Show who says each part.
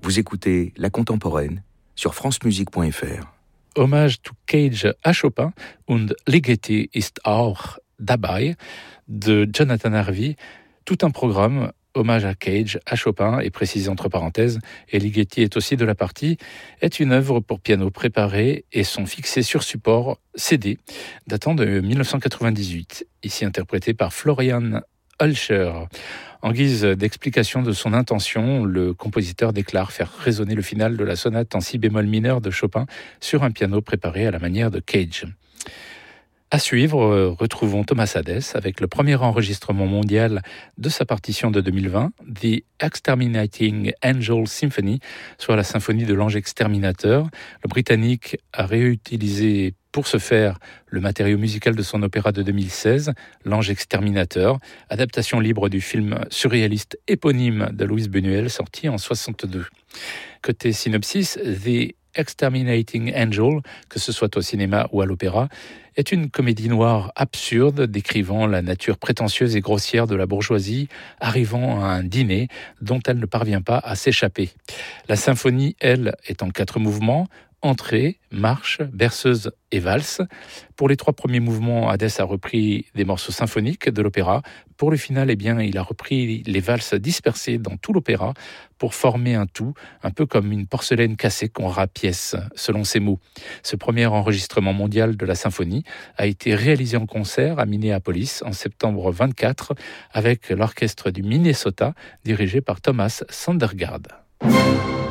Speaker 1: Vous écoutez La Contemporaine sur francemusique.fr.
Speaker 2: Hommage to Cage à Chopin und Ligeti ist auch dabei de Jonathan Harvey. Tout un programme, hommage à Cage, à Chopin, et précisé entre parenthèses, et Ligeti est aussi de la partie, est une œuvre pour piano préparée et sont fixés sur support CD, datant de 1998, ici interprété par Florian Hulscher. En guise d'explication de son intention, le compositeur déclare faire résonner le final de la sonate en si bémol mineur de Chopin sur un piano préparé à la manière de Cage. À suivre, retrouvons Thomas Hadès avec le premier enregistrement mondial de sa partition de 2020, The Exterminating Angel Symphony, soit la symphonie de l'ange exterminateur. Le Britannique a réutilisé pour ce faire le matériau musical de son opéra de 2016, L'Ange Exterminateur, adaptation libre du film surréaliste éponyme de Luis Buñuel, sorti en 1962. Côté synopsis, The Exterminating Angel, que ce soit au cinéma ou à l'opéra, est une comédie noire absurde décrivant la nature prétentieuse et grossière de la bourgeoisie arrivant à un dîner dont elle ne parvient pas à s'échapper. La symphonie, elle, est en 4 mouvements: entrée, marche, berceuse et valse. Pour les 3 premiers mouvements, Hadès a repris des morceaux symphoniques de l'opéra. Pour le final, il a repris les valses dispersées dans tout l'opéra pour former un tout, un peu comme une porcelaine cassée qu'on rapièce, selon ses mots. Ce premier enregistrement mondial de la symphonie a été réalisé en concert à Minneapolis en septembre 24 avec l'orchestre du Minnesota dirigé par Thomas Sandergaard.